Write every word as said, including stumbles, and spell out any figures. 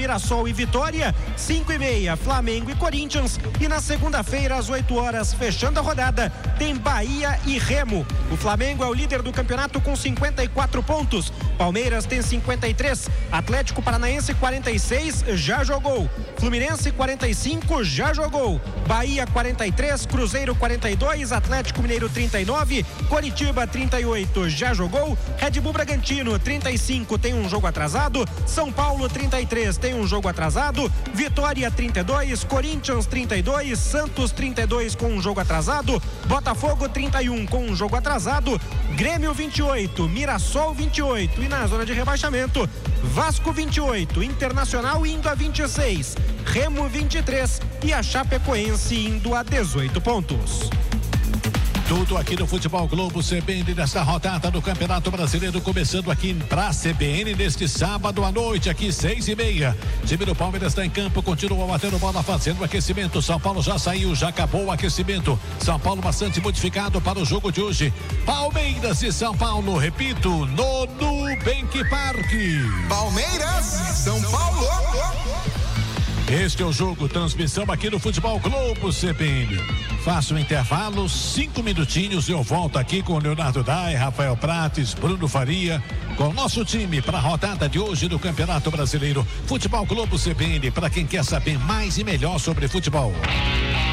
Mirassol e Vitória, cinco e meia, Flamengo e Corinthians. E na segunda-feira, às oito horas, fechando a rodada, tem Bahia e Remo. O Flamengo é o líder do campeonato com cinquenta e quatro pontos. Palmeiras tem cinquenta e três. Atlético Paranaense quarenta e seis, já jogou. Fluminense quarenta e cinco, já jogou. Bahia quarenta e três, Cruzeiro quarenta e dois, Atlético Mineiro trinta e nove, Coritiba trinta e oito, já jogou. Red Bull Bragantino trinta e cinco, tem um jogo atrasado. São Paulo trinta e três, tem um jogo atrasado. Vitória trinta e dois, Corinthians trinta e dois, Santos trinta e dois com um jogo atrasado. Botafogo trinta e um com um jogo atrasado. Grêmio vinte e oito, Mirassol vinte e oito e na zona de rebaixamento, Vasco vinte e oito, Internacional indo a vinte e seis, Remo vinte e três e a Chapecoense indo a dezoito pontos. Tudo aqui no Futebol Globo C B N nesta rodada do Campeonato Brasileiro, começando aqui pra C B N neste sábado à noite, aqui seis e meia. Time do Palmeiras está em campo, continua batendo bola, fazendo aquecimento. São Paulo já saiu, já acabou o aquecimento. São Paulo bastante modificado para o jogo de hoje. Palmeiras e São Paulo, repito, no Nubank Park. Palmeiras, São Paulo. Este é o jogo, transmissão aqui no Futebol Globo C B N. Faço um intervalo, cinco minutinhos e eu volto aqui com o Leonardo Dai, Rafael Prates, Bruno Faria, com o nosso time para a rodada de hoje do Campeonato Brasileiro. Futebol Globo C B N, para quem quer saber mais e melhor sobre futebol.